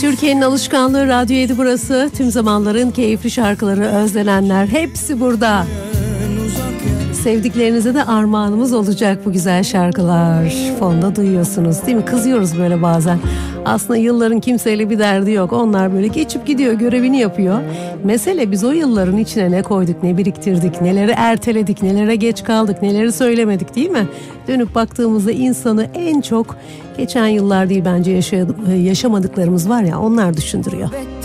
Türkiye'nin alışkanlığı Radyo 7 burası. Tüm zamanların keyifli şarkıları, özlenenler hepsi burada. Sevdiklerinize de armağanımız olacak bu güzel şarkılar. Fonda duyuyorsunuz değil mi? Kızıyoruz böyle bazen. Aslında yılların kimseyle bir derdi yok. Onlar böyle geçip gidiyor, görevini yapıyor. Mesele biz o yılların içine ne koyduk, ne biriktirdik, neleri erteledik, nelere geç kaldık, neleri söylemedik değil mi? Dönüp baktığımızda insanı en çok geçen yıllar değil bence yaşamadıklarımız var ya, onlar düşündürüyor.